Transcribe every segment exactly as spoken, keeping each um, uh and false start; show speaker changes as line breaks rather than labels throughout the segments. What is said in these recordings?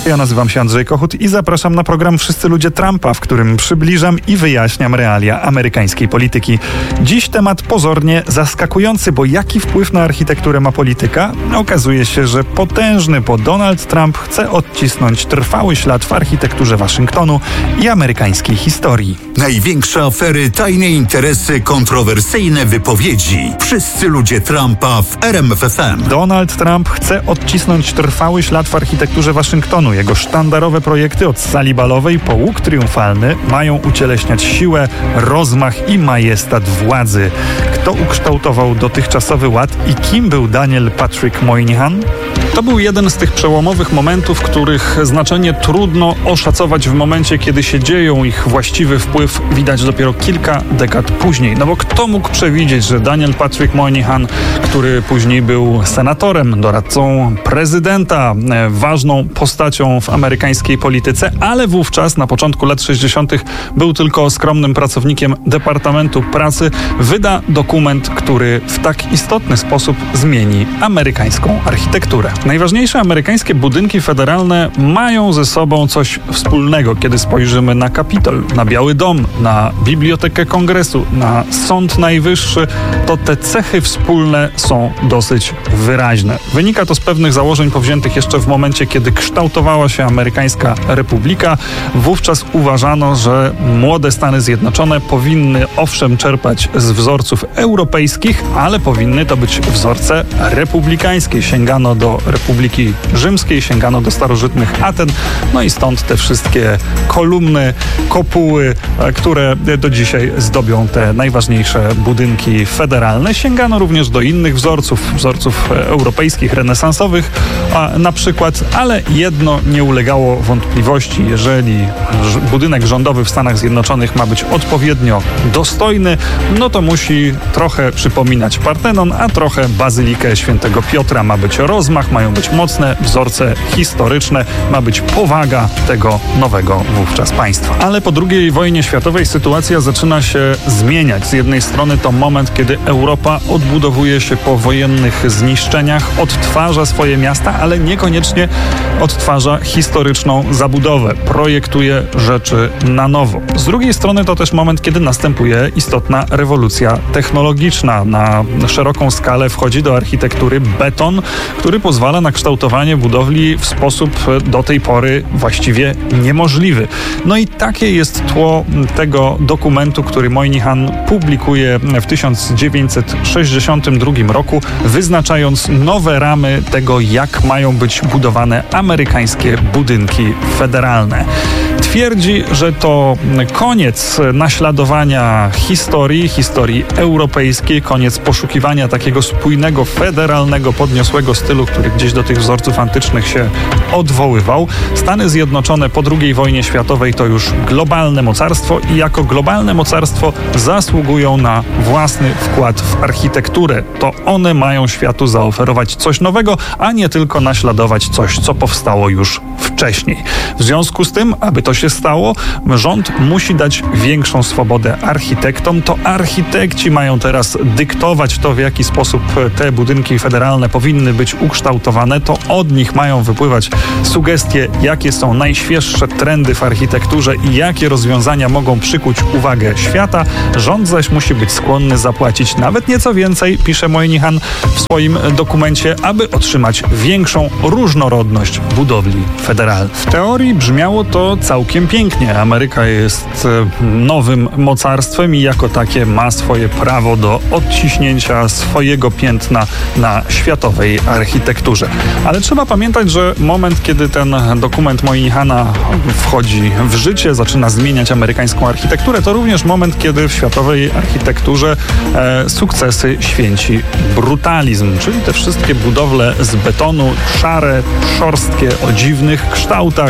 Ja nazywam się Andrzej Kochut i zapraszam na program Wszyscy ludzie Trumpa, w którym przybliżam i wyjaśniam realia amerykańskiej polityki. Dziś temat pozornie zaskakujący, bo jaki wpływ na architekturę ma polityka? Okazuje się, że potężny, bo Donald Trump chce odcisnąć trwały ślad w architekturze Waszyngtonu i amerykańskiej historii.
Największe afery, tajne interesy, kontrowersyjne wypowiedzi. Wszyscy ludzie Trumpa w R M F F M.
Donald Trump chce odcisnąć trwały ślad w architekturze Waszyngtonu. Jego sztandarowe projekty od sali balowej po łuk triumfalny mają ucieleśniać siłę, rozmach i majestat władzy. Kto ukształtował dotychczasowy ład i kim był Daniel Patrick Moynihan?
To był jeden z tych przełomowych momentów, których znaczenie trudno oszacować w momencie, kiedy się dzieją. Ich właściwy wpływ widać dopiero kilka dekad później. No bo kto mógł przewidzieć, że Daniel Patrick Moynihan, który później był senatorem, doradcą prezydenta, ważną postacią w amerykańskiej polityce, ale wówczas na początku lat sześćdziesiątych był tylko skromnym pracownikiem Departamentu Pracy, wyda dokument, który w tak istotny sposób zmieni amerykańską architekturę. Najważniejsze amerykańskie budynki federalne mają ze sobą coś wspólnego, kiedy spojrzymy na Kapitol, na Biały Dom, na Bibliotekę Kongresu, na Sąd Najwyższy, to te cechy wspólne są dosyć wyraźne. Wynika to z pewnych założeń powziętych jeszcze w momencie, kiedy kształtowała się amerykańska republika. Wówczas uważano, że młode Stany Zjednoczone powinny owszem czerpać z wzorców europejskich, ale powinny to być wzorce republikańskie. Sięgano do Republiki Rzymskiej, sięgano do starożytnych Aten, no i stąd te wszystkie kolumny, kopuły, które do dzisiaj zdobią te najważniejsze budynki federalne. Sięgano również do innych wzorców, wzorców europejskich, renesansowych a na przykład, ale jedno nie ulegało wątpliwości. Jeżeli budynek rządowy w Stanach Zjednoczonych ma być odpowiednio dostojny, no to musi trochę przypominać Partenon, a trochę Bazylikę Świętego Piotra. Ma być rozmach, mają być mocne wzorce historyczne, ma być powaga tego nowego wówczas państwa. Ale po drugiej wojnie światowej sytuacja zaczyna się zmieniać. Z jednej strony to moment, kiedy Europa odbudowuje się po wojennych zniszczeniach, odtwarza swoje miasta, ale niekoniecznie odtwarza historyczną zabudowę, projektuje rzeczy na nowo. Z drugiej strony to też moment, kiedy następuje istotna rewolucja technologiczna. Na szeroką skalę wchodzi do architektury beton, który pozwala na kształtowanie budowli w sposób do tej pory właściwie niemożliwy. No i takie jest tło tego dokumentu, który Moynihan publikuje w tysiąc dziewięćset sześćdziesiątym drugim roku, wyznaczając nowe ramy tego, jak mają być budowane amerykańskie budynki federalne. Twierdzi, że to koniec naśladowania historii, historii europejskiej, koniec poszukiwania takiego spójnego, federalnego, podniosłego stylu, który gdzieś do tych wzorców antycznych się odwoływał. Stany Zjednoczone po drugiej wojnie światowej to już globalne mocarstwo i jako globalne mocarstwo zasługują na własny wkład w architekturę. To one mają światu zaoferować coś nowego, a nie tylko naśladować coś, co powstało już wcześniej. W związku z tym, aby to się stało, rząd musi dać większą swobodę architektom. To architekci mają teraz dyktować to, w jaki sposób te budynki federalne powinny być ukształtowane. To od nich mają wypływać sugestie, jakie są najświeższe trendy w architekturze i jakie rozwiązania mogą przykuć uwagę świata. Rząd zaś musi być skłonny zapłacić nawet nieco więcej, pisze Moynihan w swoim dokumencie, aby otrzymać większą różnorodność budowli federalnych. W teorii brzmiało to całkiem pięknie. Ameryka jest nowym mocarstwem i jako takie ma swoje prawo do odciśnięcia swojego piętna na światowej architekturze. Ale trzeba pamiętać, że moment, kiedy ten dokument Moynihana wchodzi w życie, zaczyna zmieniać amerykańską architekturę, to również moment, kiedy w światowej architekturze e, sukcesy święci brutalizm, czyli te wszystkie budowle z betonu, szare, szorstkie, o dziwnych kształtach,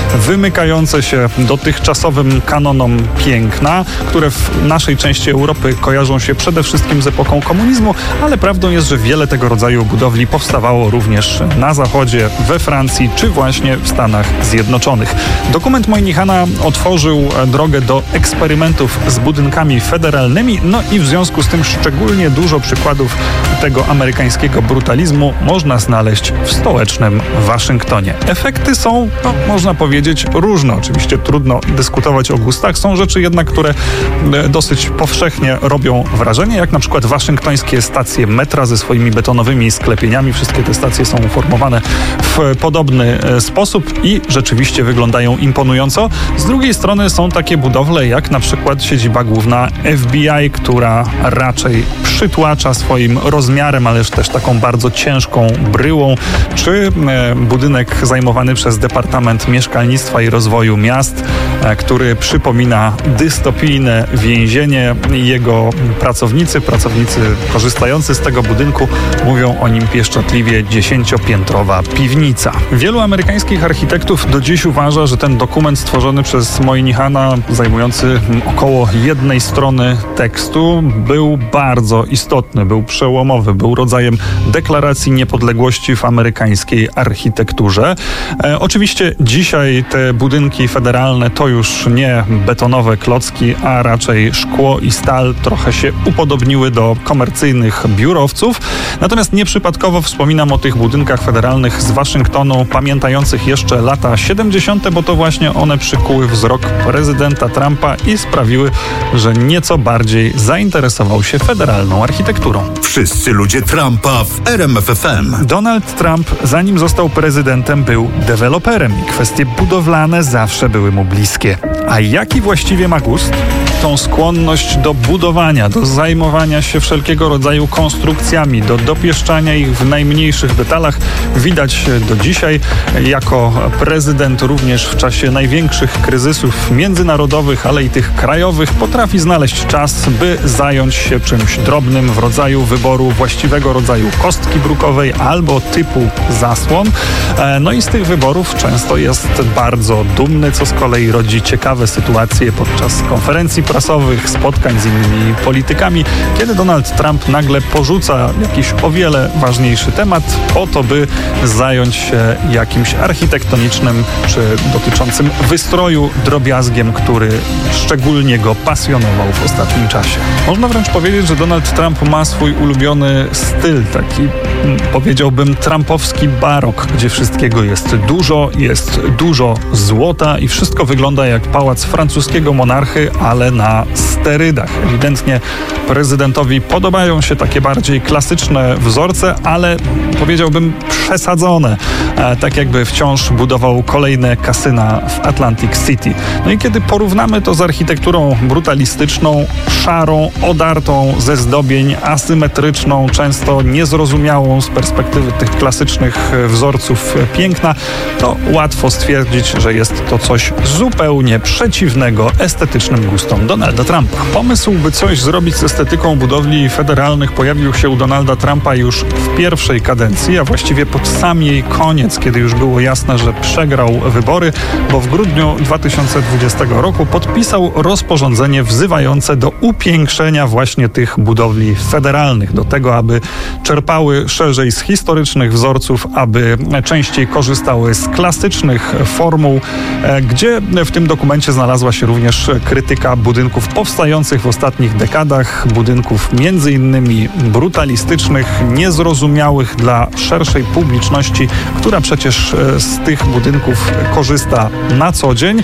wymykające się dotychczasowym kanonom piękna, które w naszej części Europy kojarzą się przede wszystkim z epoką komunizmu, ale prawdą jest, że wiele tego rodzaju budowli powstawało również na Zachodzie, we Francji czy właśnie w Stanach Zjednoczonych. Dokument Moynichana otworzył drogę do eksperymentów z budynkami federalnymi, no i w związku z tym szczególnie dużo przykładów tego amerykańskiego brutalizmu można znaleźć w stołecznym Waszyngtonie. Efekty są, no, można powiedzieć, różne. Oczywiście trudno dyskutować o gustach. Są rzeczy jednak, które dosyć powszechnie robią wrażenie, jak na przykład waszyngtońskie stacje metra ze swoimi betonowymi sklepieniami. Wszystkie te stacje są uformowane w podobny sposób i rzeczywiście wyglądają imponująco. Z drugiej strony są takie budowle jak na przykład siedziba główna F B I, która raczej przytłacza swoim rozmiarem, ależ też taką bardzo ciężką bryłą, czy budynek zajmowany przez Departament Mieszkalnictwa i Rozwoju Miast, który przypomina dystopijne więzienie. Jego pracownicy, pracownicy korzystający z tego budynku mówią o nim pieszczotliwie dziesięciopiętrowa piwnica. Wielu amerykańskich architektów do dziś uważa, że ten dokument stworzony przez Moynichana, zajmujący około jednej strony tekstu, był bardzo istotny, był przełomowy, był rodzajem deklaracji niepodległości w amerykańskiej architekturze. E, oczywiście dzisiaj te budynki federalne to już nie betonowe klocki, a raczej szkło i stal trochę się upodobniły do komercyjnych biurowców. Natomiast nieprzypadkowo wspominam o tych budynkach federalnych z Waszyngtonu, pamiętających jeszcze lata siedemdziesiąte, bo to właśnie one przykuły wzrok prezydenta Trumpa i sprawiły, że nieco bardziej zainteresował się federalną architekturą.
Wszyscy ludzie Trumpa w R M F F M.
Donald Trump, zanim został prezydentem, był deweloperem i kwestie budowlane zawsze były mu bliskie. A jaki właściwie ma gust? Tą skłonność do budowania, do zajmowania się wszelkiego rodzaju konstrukcjami, do dopieszczania ich w najmniejszych detalach widać do dzisiaj. Jako prezydent również w czasie największych kryzysów międzynarodowych, ale i tych krajowych potrafi znaleźć czas, by zająć się czymś drobnym w rodzaju wyboru właściwego rodzaju kostki brukowej albo typu zasłon. No i z tych wyborów często jest bardzo dumny, co z kolei rodzi ciekawe sytuacje podczas konferencji prasowych, spotkań z innymi politykami, kiedy Donald Trump nagle porzuca jakiś o wiele ważniejszy temat po to, by zająć się jakimś architektonicznym czy dotyczącym wystroju drobiazgiem, który szczególnie go pasjonował w ostatnim czasie. Można wręcz powiedzieć, że Donald Trump ma swój ulubiony styl, taki powiedziałbym trumpowski barok, gdzie wszystkiego jest dużo, jest dużo złota i wszystko wygląda jak pałac francuskiego monarchy, ale na sterydach. Ewidentnie prezydentowi podobają się takie bardziej klasyczne wzorce, ale powiedziałbym przesadzone. E, tak jakby wciąż budował kolejne kasyna w Atlantic City. No i kiedy porównamy to z architekturą brutalistyczną, szarą, odartą ze zdobień, asymetryczną, często niezrozumiałą z perspektywy tych klasycznych wzorców piękna, to łatwo stwierdzić, że jest to coś zupełnie przeciwnego estetycznym gustom Donalda Trumpa. Pomysł, by coś zrobić z estetyką budowli federalnych, pojawił się u Donalda Trumpa już w pierwszej kadencji, a właściwie pod sam jej koniec, kiedy już było jasne, że przegrał wybory, bo w grudniu dwa tysiące dwudziestego roku podpisał rozporządzenie wzywające do upiększenia właśnie tych budowli federalnych, do tego, aby czerpały szerzej z historycznych wzorców, aby częściej korzystały z klasycznych formuł, gdzie w tym dokumencie znalazła się również krytyka budynków powstających w ostatnich dekadach, budynków między innymi brutalistycznych, niezrozumiałych dla szerszej publiczności, która przecież z tych budynków korzysta na co dzień.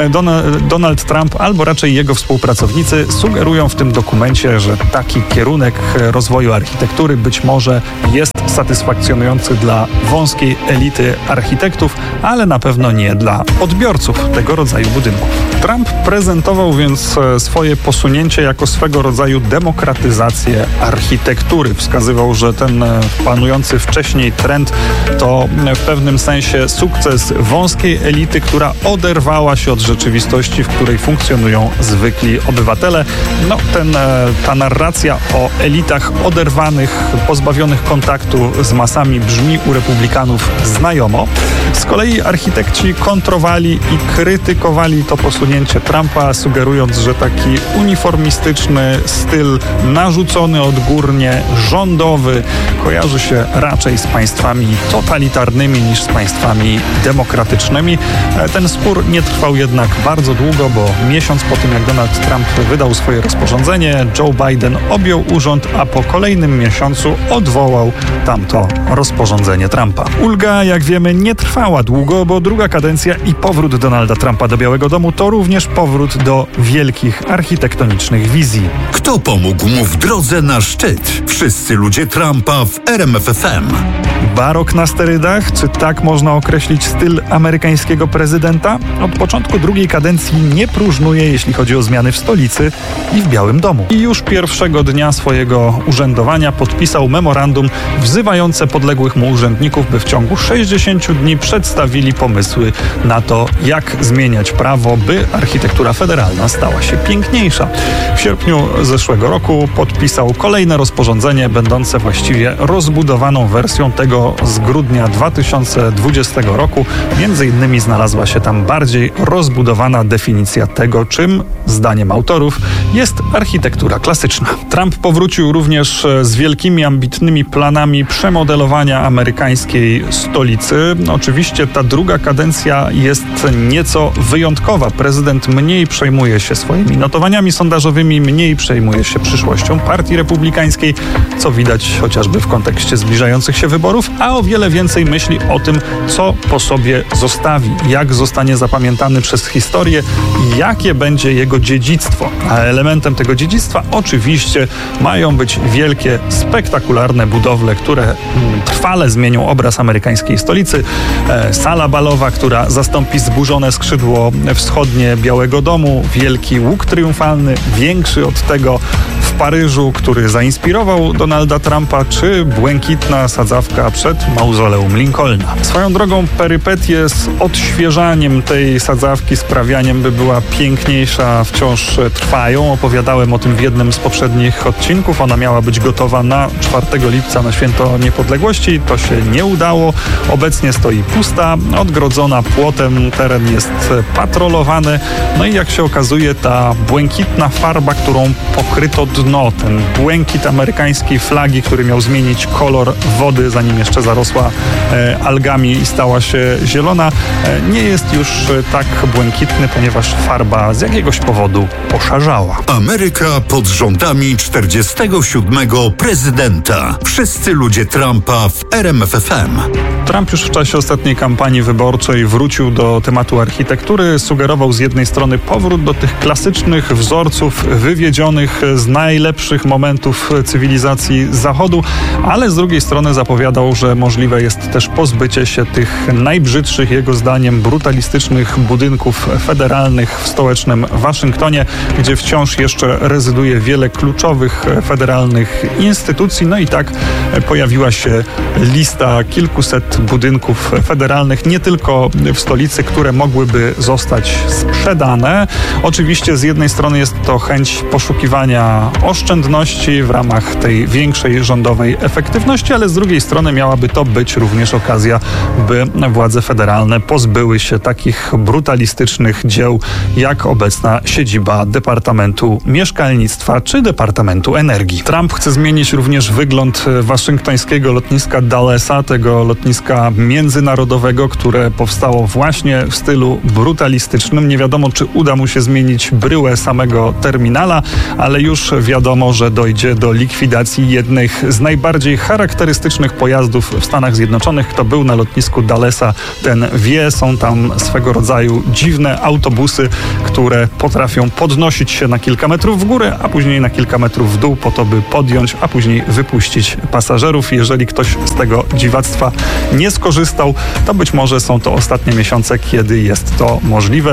Donald Trump, albo raczej jego współpracownicy, sugerują w tym dokumencie, że taki kierunek rozwoju architektury być może jest satysfakcjonujący dla wąskiej elity architektów, ale na pewno nie dla odbiorców tego rodzaju budynków. Trump prezentował więc swoje posunięcie jako swego rodzaju demokratyzację architektury. Wskazywał, że ten panujący wcześniej trend to w pewnym sensie sukces wąskiej elity, która oderwała się od rzeczywistości, w której funkcjonują zwykli obywatele. No, ten, ta narracja o elitach oderwanych, pozbawionych kontaktu z masami brzmi u republikanów znajomo.
Z kolei architekci kontrowali i krytykowali to posunięcie Trumpa, sugerując, że taki uniformistyczny styl narzucony odgórnie, rządowy, kojarzy się raczej z państwami totalitarnymi niż z państwami demokratycznymi. Ten spór nie trwał jednak bardzo długo, bo miesiąc po tym, jak Donald Trump wydał swoje rozporządzenie, Joe Biden objął urząd, a po kolejnym miesiącu odwołał tamto rozporządzenie Trumpa. Ulga, jak wiemy, nie trwała długo, bo druga kadencja i powrót Donalda Trumpa do Białego Domu to również powrót do wielkich architektonicznych wizji.
Kto pomógł mu w drodze na szczyt? Wszyscy ludzie Trumpa w R M F F M.
Barok na sterydach? Czy tak można określić styl amerykańskiego prezydenta? Od początku drugiej kadencji nie próżnuje, jeśli chodzi o zmiany w stolicy i w Białym Domu.
I już pierwszego dnia swojego urzędowania podpisał memorandum wzywające podległych mu urzędników, by w ciągu sześćdziesięciu dni przedstawili pomysły na to, jak zmieniać prawo, by architektura federalna stała się piękniejsza. W sierpniu zeszłego roku podpisał kolejne rozporządzenie, będące właściwie rozbudowaną wersją tego z grudnia dwa tysiące dwudziestego roku. Między innymi znalazła się tam bardziej rozbudowana definicja tego, czym, zdaniem autorów, jest architektura klasyczna. Trump powrócił również z wielkimi, ambitnymi planami przemodelowania amerykańskiej stolicy. Oczywiście ta druga kadencja jest nieco wyjątkowa. Prezydent mniej przejmuje się swoimi notowaniami sondażowymi, mniej przejmuje się przyszłością partii republikańskiej, co widać chociażby w kontekście zbliżających się wyborów, a o wiele więcej myśli o tym, co po sobie zostawi, jak zostanie zapamiętany przez historię i jakie będzie jego dziedzictwo. A elementem tego dziedzictwa oczywiście mają być wielkie, spektakularne budowle, które trwale zmienią obraz amerykańskiej stolicy. E, sala balowa, która zastąpi zburzone skrzydło wschodnie Białego Domu, wielki łuk triumfalny, większy od tego w Paryżu, który zainspirował Donalda Trumpa, czy błękitna sadzawka przed mauzoleum Lincolna. Swoją drogą perypetie z odświeżaniem tej sadzawki, sprawianiem, by była piękniejsza, wciąż trwają. Opowiadałem o tym w jednym z poprzednich odcinków. Ona miała być gotowa na czwartego lipca, na Święto Niepodległości. To się nie udało. Obecnie stoi pusta, odgrodzona płotem. Teren jest patrolowany. No i jak się okazuje, ta błękitna farba, którą pokryto dno, ten błękit amerykańskiej flagi, który miał zmienić kolor wody, zanim jeszcze zarosła e, algami i stała się zielona, e, nie jest już tak błękitny, ponieważ farba z jakiegoś powodu poszarzała.
Ameryka pod rządami czterdziestego siódmego prezydenta. Wszyscy ludzie Trumpa w R M F F M.
Trump już w czasie ostatniej kampanii wyborczej wrócił do tematu architektury. Sugerował z jednej strony powrót do tych klasycznych wzorców wywiedzionych z najlepszych momentów cywilizacji Zachodu, ale z drugiej strony zapowiadał, że możliwe jest też pozbycie się tych najbrzydszych, jego zdaniem, brutalistycznych budynków federalnych w stołecznym Waszyngtonie, gdzie wciąż jeszcze rezyduje wiele kluczowych federalnych instytucji. No i tak pojawiła się lista kilkuset budynków federalnych, nie tylko w stolicy, które mogłyby zostać sprzedane. Oczywiście z jednej strony jest to chęć poszukiwania oszczędności w ramach tej większej rządowej efektywności, ale z drugiej strony miałaby to być również okazja, by władze federalne pozbyły się takich brutalistycznych dzieł, jak obecna siedziba Departamentu Mieszkalnictwa czy Departamentu Energii. Trump chce zmienić również wygląd waszyngtońskiego lotniska Dallesa, tego lotniska międzynarodowego, które powstało właśnie w stylu brutalistycznym. Nie wiadomo, czy uda mu się zmienić bryłę samego terminala, ale już wiadomo, że dojdzie do likwidacji jednych z najbardziej charakterystycznych pojazdów w Stanach Zjednoczonych. Kto był na lotnisku Dallesa, ten wie, są tam swego rodzaju dziwne autobusy, które potrafią podnosić się na kilka metrów w górę, a później na kilka metrów w dół po to, by podjąć, a później wypuścić pasażerów. Jeżeli ktoś z tego dziwactwa nie skorzystał, to być może są to ostatnie miesiące, kiedy jest to możliwe. Zaplanowano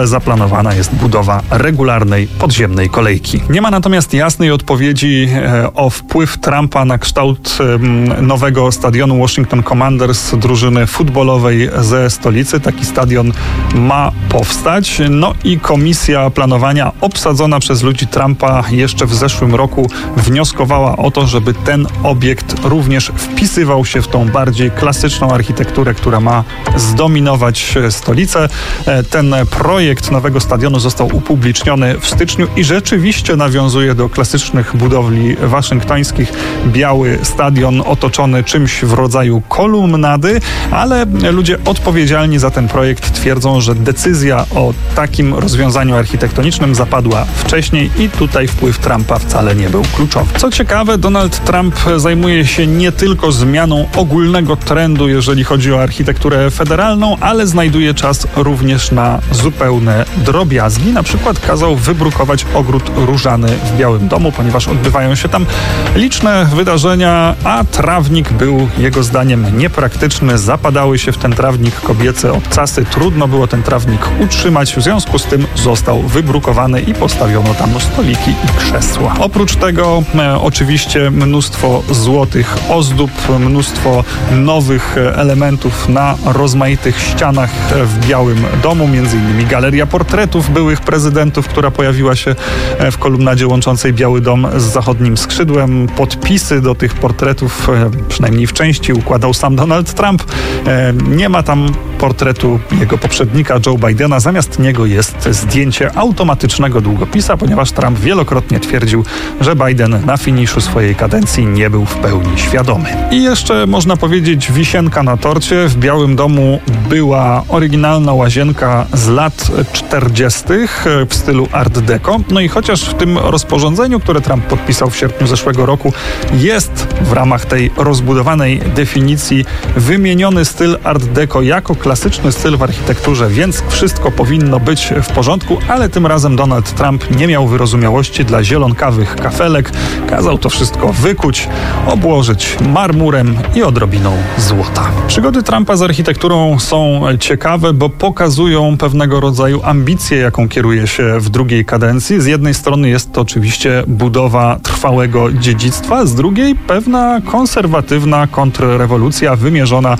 planowana jest budowa regularnej podziemnej kolejki. Nie ma natomiast jasnej odpowiedzi o wpływ Trumpa na kształt nowego stadionu Washington Commanders, drużyny futbolowej ze stolicy. Taki stadion ma powstać. No i komisja planowania obsadzona przez ludzi Trumpa jeszcze w zeszłym roku wnioskowała o to, żeby ten obiekt również wpisywał się w tą bardziej klasyczną architekturę, która ma zdominować stolicę. Ten projekt nowego stadionu został upubliczniony w styczniu i rzeczywiście nawiązuje do klasycznych budowli waszyngtońskich. Biały stadion otoczony czymś w rodzaju kolumnady, ale ludzie odpowiedzialni za ten projekt twierdzą, że decyzja o takim rozwiązaniu architektonicznym zapadła wcześniej i tutaj wpływ Trumpa wcale nie był kluczowy. Co ciekawe, Donald Trump zajmuje się nie tylko zmianą ogólnego trendu, jeżeli chodzi o architekturę federalną, ale znajduje czas również na zupełne drobiazgi. Na przykład kazał wybrukować ogród różany w Białym Domu, ponieważ odbywają się tam liczne wydarzenia, a trawnik był jego zdaniem niepraktyczny. Zapadały się w ten trawnik kobiece obcasy. Trudno było ten trawnik utrzymać. W związku z tym został wybrukowany i postawiono tam stoliki i krzesła. Oprócz tego e, oczywiście mnóstwo złotych ozdób, mnóstwo nowych elementów na rozmaitych ścianach w Białym Domu, między innymi galeria portretów byłych prezydentów, która pojawiła się w kolumnadzie łączącej Biały Dom z zachodnim skrzydłem. Podpisy do tych portretów, przynajmniej w części, układał sam Donald Trump. Nie ma tam portretu jego poprzednika Joe Bidena. Zamiast niego jest zdjęcie automatycznego długopisa, ponieważ Trump wielokrotnie twierdził, że Biden na finiszu swojej kadencji nie był w pełni świadomy. I jeszcze można powiedzieć wisienka na torcie. W Białym Domu była oryginalna łazienka z lat czterdziestych w stylu Art Deco. No i chociaż w tym rozporządzeniu, które Trump podpisał w sierpniu zeszłego roku, jest w ramach tej rozbudowanej definicji wymieniony styl Art Deco jako klasyczny styl w architekturze, więc wszystko powinno być w porządku, ale tym razem Donald Trump nie miał wyrozumiałości dla zielonkawych kafelek. Kazał to wszystko wykuć, obłożyć marmurem i odrobiną złota. Przygody Trumpa z architekturą są ciekawe, bo pokazują pewnego rodzaju ambicję, jaką kieruje się w drugiej kadencji. Z jednej strony jest to oczywiście budowa trwałego dziedzictwa, z drugiej pewna konserwatywna kontrrewolucja wymierzona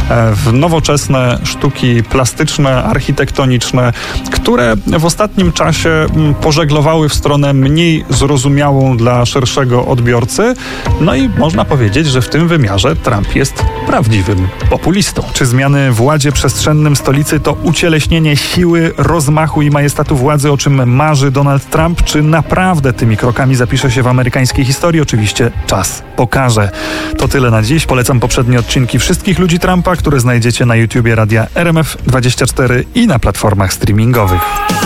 w nowoczesne sztuki plastyczne, architektoniczne, które w ostatnim czasie pożeglowały w stronę mniej zrozumiałą dla szerszego odbiorcy. No i można powiedzieć, że w tym wymiarze Trump jest prawdziwym populistą. Czy zmiany w ładzie przestrzennym stolicy to ucieleśnienie siły, rozmachu i majestatu władzy, o czym marzy Donald Trump? Czy naprawdę tymi krokami zapisze się w amerykańskiej historii? Oczywiście czas pokaże. To tyle na dziś. Polecam poprzednie odcinki Wszystkich ludzi Trumpa, które znajdziecie na YouTubie Radia R M F dwadzieścia cztery i na platformach streamingowych.